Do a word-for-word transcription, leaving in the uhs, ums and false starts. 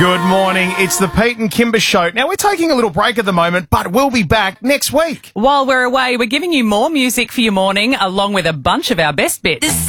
Good morning. It's the Pete and Kimber Show. Now, we're taking a little break at the moment, but we'll be back next week. While we're away, we're giving you more music for your morning, along with a bunch of our best bits.